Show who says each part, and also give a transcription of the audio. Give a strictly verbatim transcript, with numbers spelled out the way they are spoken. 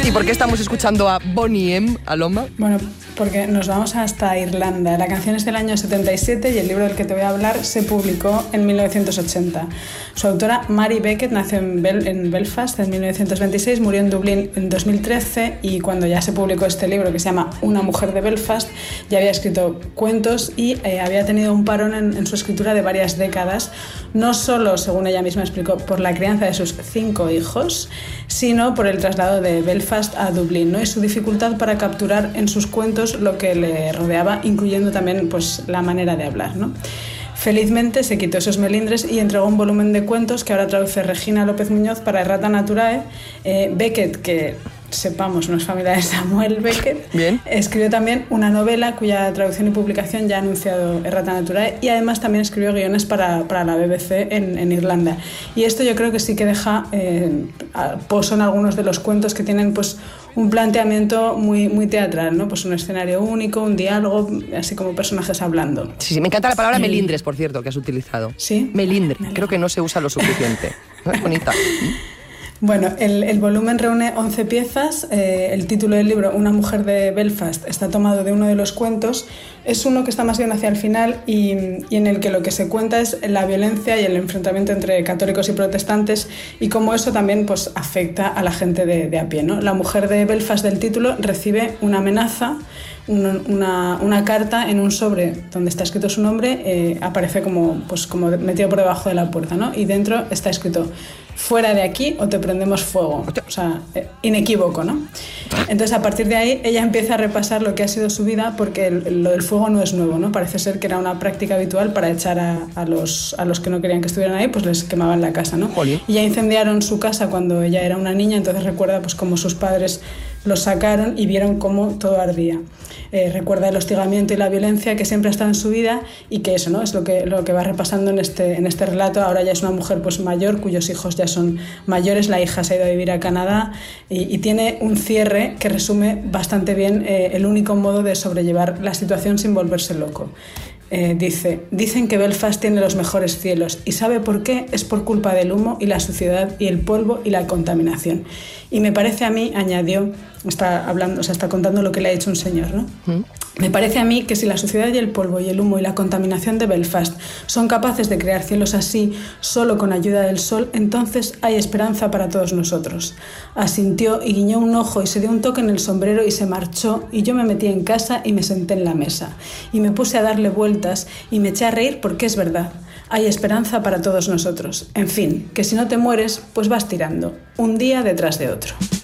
Speaker 1: Pati, ¿por qué estamos escuchando a Boney M, Aloma?
Speaker 2: Bueno, porque nos vamos hasta Irlanda. La canción es del año setenta y siete y el libro del que te voy a hablar se publicó en mil novecientos ochenta. Su autora, Mary Beckett, nació en, Bel- en Belfast en mil novecientos veintiséis, murió en Dublín en dos mil trece y cuando ya se publicó este libro que se llama Una mujer de Belfast, ya había escrito cuentos y eh, había tenido un parón en, en su escritura de varias décadas, no solo, según ella misma explicó, por la crianza de sus cinco hijos, sino por el traslado de Belfast a Dublín, ¿no? Y su dificultad para capturar en sus cuentos lo que le rodeaba, incluyendo también pues, la manera de hablar, ¿no? Felizmente se quitó esos melindres y entregó un volumen de cuentos que ahora traduce Regina López Muñoz para Errata Naturae. Eh, Beckett, que sepamos no es familia de Samuel Beckett,
Speaker 1: Bien.
Speaker 2: escribió también una novela cuya traducción y publicación ya ha anunciado Errata Naturae y además también escribió guiones para, para la B B C en, en Irlanda. Y esto yo creo que sí que deja eh, pozo en algunos de los cuentos que tienen pues un planteamiento muy, muy teatral, ¿no? Pues un escenario único, un diálogo, así como personajes hablando.
Speaker 1: Sí, sí, me encanta la palabra
Speaker 2: Sí.
Speaker 1: melindres, por cierto, que has utilizado.
Speaker 2: ¿Sí?
Speaker 1: Melindre,
Speaker 2: Vale.
Speaker 1: creo que no se usa lo suficiente. Es bonita.
Speaker 2: Bueno, el, el volumen reúne once piezas. Eh, el título del libro, Una mujer de Belfast, está tomado de uno de los cuentos. Es uno que está más bien hacia el final y, y en el que lo que se cuenta es la violencia y el enfrentamiento entre católicos y protestantes y cómo eso también pues, afecta a la gente de, de a pie, ¿no? La mujer de Belfast del título recibe una amenaza, un, una, una carta en un sobre donde está escrito su nombre, eh, aparece como, pues, como metido por debajo de la puerta, ¿no? Y dentro está escrito: fuera de aquí o te prendemos fuego. O sea, eh, inequívoco, ¿no? Entonces, a partir de ahí, ella empieza a repasar lo que ha sido su vida porque el, lo del fuego no es nuevo, ¿no? Parece ser que era una práctica habitual para echar a, a, los, a los que no querían que estuvieran ahí, pues les quemaban la casa, ¿no?
Speaker 1: Jolín.
Speaker 2: Y ya incendiaron su casa cuando ella era una niña, entonces recuerda pues cómo sus padres los sacaron y vieron cómo todo ardía. Eh, recuerda el hostigamiento y la violencia que siempre ha estado en su vida y que eso, ¿no? Es lo que, lo que va repasando en este, en este relato. Ahora ya es una mujer pues mayor, cuyos hijos ya son mayores, la hija se ha ido a vivir a Canadá y, y tiene un cierre que resume bastante bien eh, el único modo de sobrellevar la situación sin volverse loco. Eh, dice, dicen que Belfast tiene los mejores cielos y ¿sabe por qué? Es por culpa del humo y la suciedad y el polvo y la contaminación. Y me parece a mí, añadió, está hablando, o sea, está contando lo que le ha dicho un señor, ¿no? ¿Mm? Me parece a mí que si la suciedad y el polvo y el humo y la contaminación de Belfast son capaces de crear cielos así solo con ayuda del sol, entonces hay esperanza para todos nosotros. Asintió y guiñó un ojo y se dio un toque en el sombrero y se marchó y yo me metí en casa y me senté en la mesa y me puse a darle vueltas y me eché a reír porque es verdad. Hay esperanza para todos nosotros. En fin, que si no te mueres, pues vas tirando, un día detrás de otro.